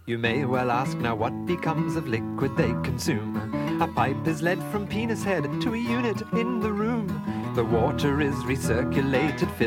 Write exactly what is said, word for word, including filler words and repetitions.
You may well ask now what becomes of liquid they consume. A pipe is led from penis head to a unit in the room. The water is recirculated,